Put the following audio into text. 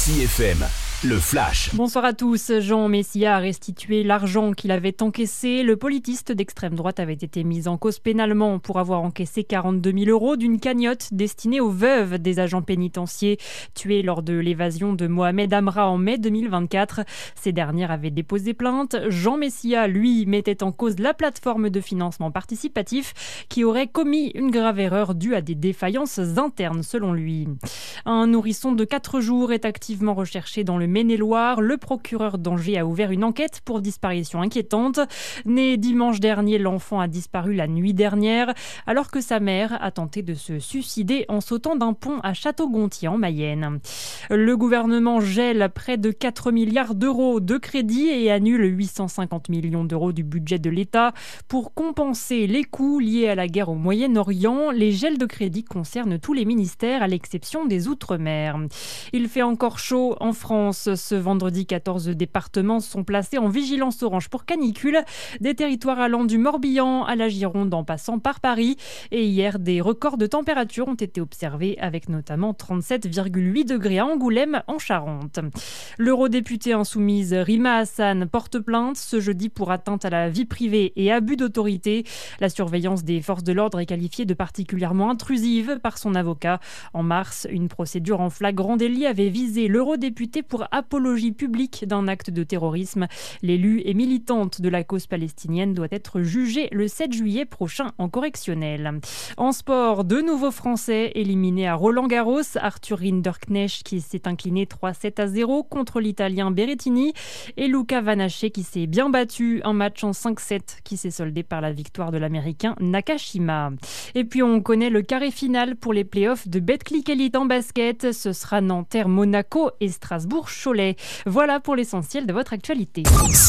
RCI-FM, le Flash. Bonsoir à tous. Jean Messia a restitué l'argent qu'il avait encaissé. Le politiste d'extrême droite avait été mis en cause pénalement pour avoir encaissé 42 000 € d'une cagnotte destinée aux veuves des agents pénitentiaires tués lors de l'évasion de Mohamed Amra en mai 2024. Ces dernières avaient déposé plainte. Jean Messia, lui, mettait en cause la plateforme de financement participatif qui aurait commis une grave erreur due à des défaillances internes, selon lui. Un nourrisson de 4 jours est activement recherché dans le Maine-et-Loire. Le procureur d'Angers a ouvert une enquête pour disparition inquiétante. Né dimanche dernier, l'enfant a disparu la nuit dernière alors que sa mère a tenté de se suicider en sautant d'un pont à Château-Gontier en Mayenne. Le gouvernement gèle près de 4 milliards d'euros de crédit et annule 850 millions d'euros du budget de l'État pour compenser les coûts liés à la guerre au Moyen-Orient. Les gels de crédit concernent tous les ministères à l'exception des Outre-mer. Il fait encore chaud en France. Ce vendredi, 14 départements sont placés en vigilance orange pour canicule. Des territoires allant du Morbihan à la Gironde en passant par Paris. Et hier, des records de température ont été observés avec notamment 37,8 degrés à Angoulême en Charente. L'eurodéputée insoumise Rima Hassan porte plainte ce jeudi pour atteinte à la vie privée et abus d'autorité. La surveillance des forces de l'ordre est qualifiée de particulièrement intrusive par son avocat. En mars, une procédure en flagrant délit avait visé l'eurodéputée pour apologie publique d'un acte de terrorisme. L'élue et militante de la cause palestinienne doit être jugée le 7 juillet prochain en correctionnel. En sport, deux nouveaux Français éliminés à Roland-Garros. Arthur Rinderknecht qui s'est incliné 3-7-0 contre l'Italien Berrettini et Luca Van Hache qui s'est bien battu. Un match en 5-7 qui s'est soldé par la victoire de l'Américain Nakashima. Et puis on connaît le carré final pour les playoffs de Betclic Elite en basket. Ce sera Nanterre-Monaco et Strasbourg-Cholet. Voilà pour l'essentiel de votre actualité.